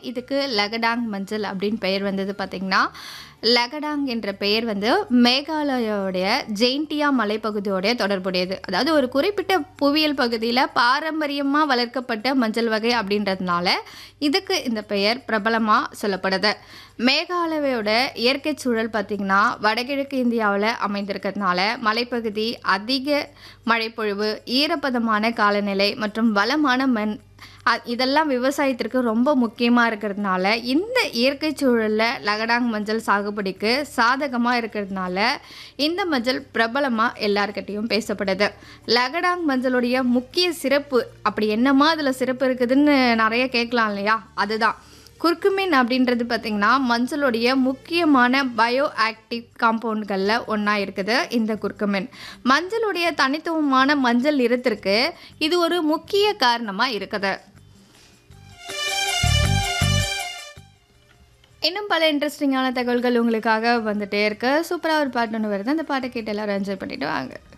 இதுக்கு லகடாங் மஞ்சள் அப்படின்னு பெயர் வந்தது பார்த்தீங்கன்னா, லகடாங் என்ற பெயர் வந்து மேகாலயாவுடைய ஜெயின்டியா மலைப்பகுதியோட தொடர்புடையது. அதாவது ஒரு குறிப்பிட்ட புவியியல் பகுதியில பாரம்பரியமா வளர்க்கப்பட்ட மஞ்சள் வகை அப்படின்றதுனால, இதுக்கு இந்த பெயர் பிரபலமா சொல்லப்படுது. மேகாலயாவோட இயற்கை சூழல் பார்த்தீங்கன்னா, வடகிழக்கு இந்தியாவுல அமைந்திருக்கிறதுனால, மலைப்பகுதி, அதிக மழைப்பொழிவு, ஈரப்பதமான காலநிலை மற்றும் வளமான மண் இதெல்லாம் விவசாயத்திற்கு ரொம்ப முக்கியமா இருக்கிறதுனால, இந்த இயற்கை சூழல்ல லகடாங் மஞ்சள் சாகுபடிக்கு சாதகமா இருக்கிறதுனால, இந்த மஞ்சள் பிரபலமா எல்லார்கிட்டயும் பேசப்படுது. லகடாங் மஞ்சளுடைய முக்கிய சிறப்பு, அப்படி என்னமா அதில சிறப்பு இருக்குதுன்னு நெறைய கேட்கலாம் இல்லையா? அதுதான். குர்குமின் அப்படின்றது பார்த்தீங்கன்னா, மஞ்சளுடைய முக்கியமான பயோ ஆக்டிவ் காம்பவுண்ட்கள்ல ஒண்ணா இருக்குது இந்த குர்குமின். மஞ்சளுடைய தனித்துவமான மஞ்சள் நிறத்திற்கு இது ஒரு முக்கிய காரணமா இருக்குது. இன்னும் பல இன்ட்ரெஸ்டிங்கான தகவல்கள் உங்களுக்காக வந்துட்டே இருக்கு. சூப்பரா ஒரு பாட்டு ஒண்ணு வருது. அந்த பாட்ட கேட்டு எல்லாரும் என்ஜாய் பண்ணிட்டு வாங்க.